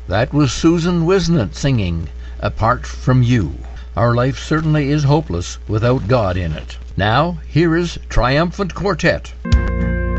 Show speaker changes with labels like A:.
A: That was Susan Wisnett singing Apart from You. Our life certainly is hopeless without God in it. Now, here is Triumphant Quartet.